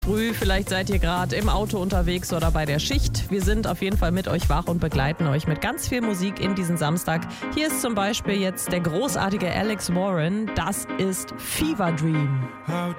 Früh, vielleicht seid ihr gerade im Auto unterwegs oder bei der Schicht. Wir sind auf jeden Fall mit euch wach und begleiten euch mit ganz viel Musik in diesen Samstag. Hier ist zum Beispiel jetzt der großartige Alex Warren. Das ist Fever Dream. How